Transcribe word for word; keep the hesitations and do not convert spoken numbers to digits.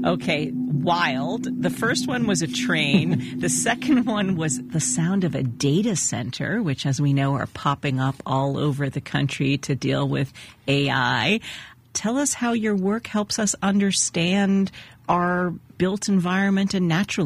Okay, wild. The first one was a train. The second one was the sound of a data center, which, as we know, are popping up all over the country to deal with A I. Tell us how your work helps us understand our built environment and natural